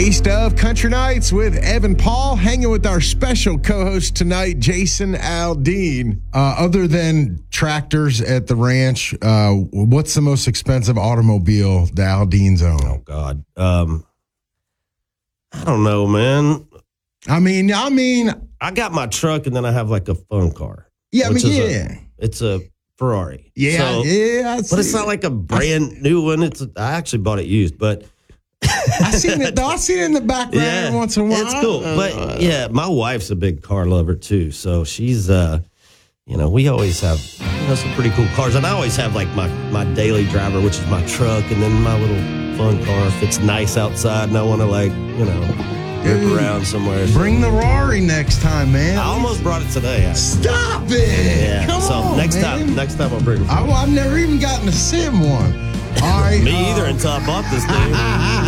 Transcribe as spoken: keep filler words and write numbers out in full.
Taste of Country Nights with Evan Paul, hanging with our special co-host tonight, Jason Aldean. Uh, other than tractors at the ranch, uh, what's the most expensive automobile the Aldeans own? Oh, God. Um, I don't know, man. I mean, I mean... I got my truck, and then I have, like, a fun car. Yeah, I mean, yeah. A, it's a Ferrari. Yeah, so, yeah. I but it's not like a brand new one. It's a, I actually bought it used, but... I seen it though. I see it in the background yeah, every once in a while. It's cool. But yeah, my wife's a big car lover too. So she's uh you know, we always have you know, some pretty cool cars. And I always have like my, my daily driver, which is my truck, and then my little fun car if it's nice outside and I wanna like, you know, rip Dude, around somewhere. Bring the Rari next time, man. I almost brought it today. Actually. Stop it. Yeah. Come so on, next man. time next time I'll bring it. I, I've never even gotten to sit in one. All right. Me uh, either until I bought this thing.